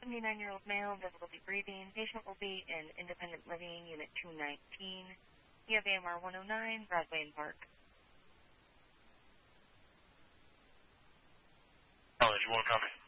79-year-old male, difficulty breathing. Patient will be in independent living, unit 219. You have AMR 109, Broadway and Park. College, you want to come in?